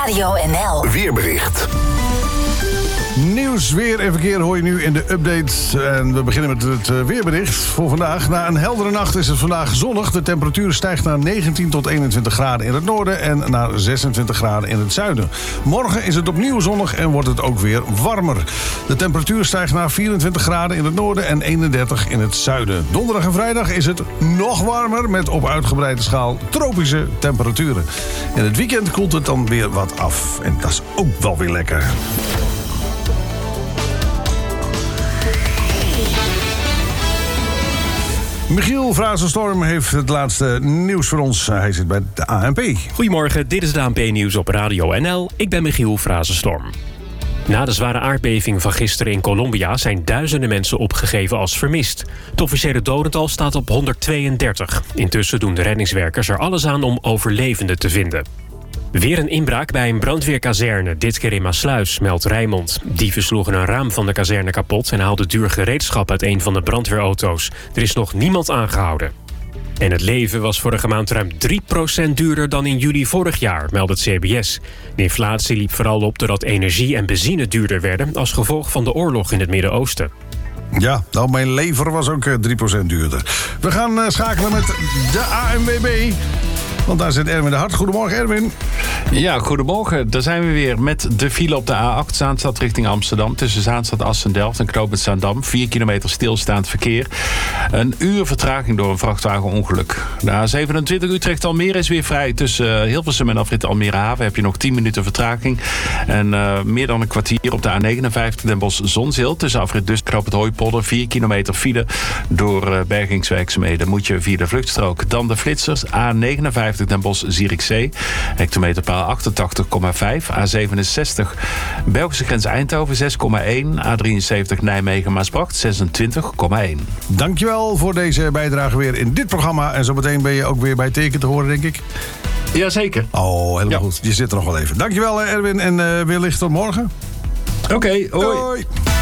Radio NL. Weerbericht. Nieuws, weer en verkeer hoor je nu in de update. En we beginnen met het weerbericht voor vandaag. Na een heldere nacht is het vandaag zonnig. De temperatuur stijgt naar 19 tot 21 graden in het noorden en naar 26 graden in het zuiden. Morgen is het opnieuw zonnig en wordt het ook weer warmer. De temperatuur stijgt naar 24 graden in het noorden en 31 in het zuiden. Donderdag en vrijdag is het nog warmer met op uitgebreide schaal tropische temperaturen. In het weekend koelt het dan weer wat af. En dat is ook wel weer lekker. Michiel Frazenstorm heeft het laatste nieuws voor ons. Hij zit bij de ANP. Goedemorgen, dit is de ANP-nieuws op Radio NL. Ik ben Michiel Frazenstorm. Na de zware aardbeving van gisteren in Colombia zijn duizenden mensen opgegeven als vermist. Het officiële dodental staat op 132. Intussen doen de reddingswerkers er alles aan om overlevenden te vinden. Weer een inbraak bij een brandweerkazerne, dit keer in Maassluis, meldt Rijnmond. Dieven sloegen een raam van de kazerne kapot en haalden duur gereedschap uit een van de brandweerauto's. Er is nog niemand aangehouden. En het leven was vorige maand ruim 3% duurder dan in juli vorig jaar, meldt het CBS. De inflatie liep vooral op doordat energie en benzine duurder werden als gevolg van de oorlog in het Midden-Oosten. Ja, nou, mijn lever was ook 3% duurder. We gaan schakelen met de ANWB. Want daar zit Erwin de Hart. Goedemorgen, Erwin. Ja, goedemorgen. Daar zijn we weer met de file op de A8 Zaanstad richting Amsterdam. Tussen Zaanstad, Assen-Delft en Knooppunt Zaandam. 4 kilometer stilstaand verkeer. Een uur vertraging door een vrachtwagenongeluk. De A27 Utrecht-Almere is weer vrij. Tussen Hilversum en afrit Almere-Haven heb je nog 10 minuten vertraging. En meer dan een kwartier op de A59 Den Bosch-Zonzeel. Tussen afrit dus Knooppunt Hooipolder. 4 kilometer file door bergingswerkzaamheden. Moet je via de vluchtstrook. Dan de flitsers. A59 Den Bosch-Zierikzee. Hectometerpaal 88,5. A67 Belgische grens Eindhoven 6,1. A73 Nijmegen-Maasbracht 26,1. Dankjewel voor deze bijdrage weer in dit programma. En zometeen ben je ook weer bij Teken te horen, denk ik. Jazeker. Oh, helemaal goed. Je zit er nog wel even. Dankjewel, Erwin. En wellicht tot morgen. Oké, hoi. Hoi.